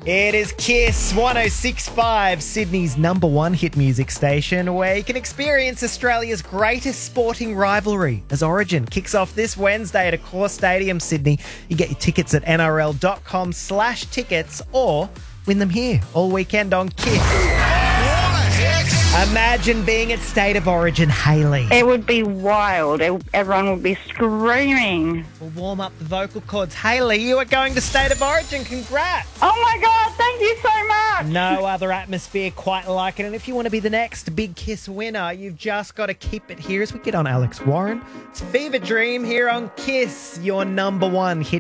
It is Kiss 106.5, Sydney's number one hit music station, where you can experience Australia's greatest sporting rivalry as Origin kicks off this Wednesday at Accor Stadium, Sydney. You get your tickets at nrl.com/tickets or win them here all weekend on Kiss. Imagine being at State of Origin, Hayley. It would be wild. Everyone would be screaming. We'll warm up the vocal cords. Hayley, you are going to State of Origin. Congrats. Oh my God, thank you so much. No other atmosphere quite like it. And if you want to be the next Big Kiss winner, you've just got to keep it here as we get on Alex Warren. It's Fever Dream here on Kiss, your number one hit